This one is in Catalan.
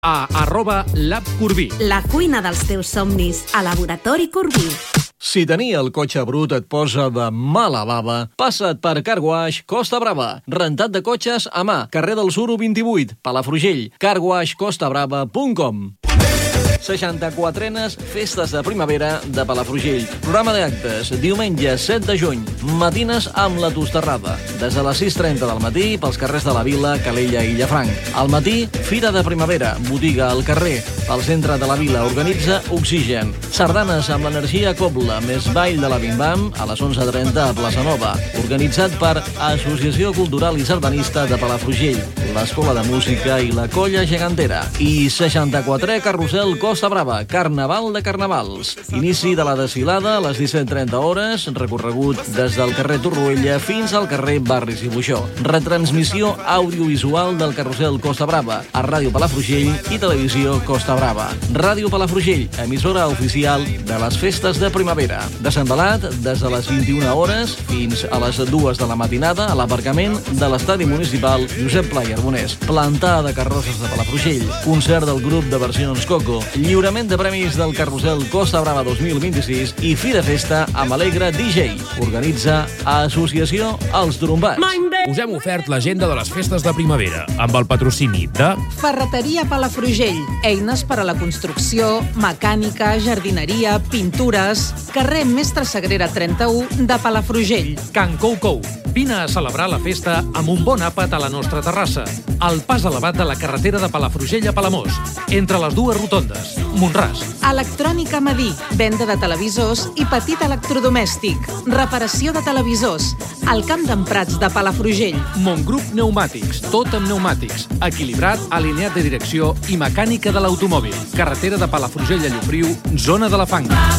a @labcorbí. La cuina dels teus somnis a Laboratori Corbí. Si tenir el cotxe brut et posa de mala bava, passa't per Car Wash Costa Brava. Rentat de cotxes a mà, carrer del Suro 28, Palafrugell, carwashcostabrava.com. 64enes Festes de Primavera de Palafrugell. Programa d'actes, diumenge 7 de juny, matines amb la Tosterrada. Des de les 6:30 del matí pels carrers de la Vila, Calella i Llafranc. Al matí, Fira de Primavera, botiga al carrer. Al centre de la Vila organitza Oxigen. Sardanes amb l'energia Cobla, més ball de la Bim-Bam a les 11:30 a Plaça Nova. Organitzat per Associació Cultural i Sardanista de Palafrugell, l'Escola de Música i la Colla Gegantera. I 64è Carrusel Costa Brava, Carnaval de Carnavals. Inici de la desfilada a les 17:30 hores, recorregut des del carrer Torroella fins al carrer Barris i Buixó. Retransmissió audiovisual del Carrusel Costa Brava a Ràdio Palafrugell i Televisió Costa Brava. Ràdio Palafrugell, emissora oficial de les Festes de Primavera. Desembalat des de les 21 hores fins a les 2 de la matinada a l'aparcament de l'Estadi Municipal Josep Pla i Arbonès. Plantada de carrosses de Palafrugell. Concert del grup de versions Coco. Lliurament de premis del Carrusel Costa Brava 2026 i fi de festa amb Alegre DJ. Organitza Associació Els Trombats. Us hem ofert l'agenda de les Festes de Primavera amb el patrocini de Ferreteria Palafrugell. Eines per a la construcció, mecànica, jardineria, pintures. Carrer Mestre Sagrera 31 de Palafrugell. Can Cou Cou. Vine a celebrar la festa amb un bon àpat a la nostra terrassa. Al pas elevat de la carretera de Palafrugell a Palamós, entre les dues rotondes. Montràs. Electrònica Madí. Venda de televisors i petit electrodomèstic. Reparació de televisors. Al Camp d'en Prats de Palafrugell. Montgrup Pneumàtics. Tot amb pneumàtics. Equilibrat, alineat de direcció i mecànica de l'automòbil. Carretera de Palafrugell a Llofriu, zona de la Fanga.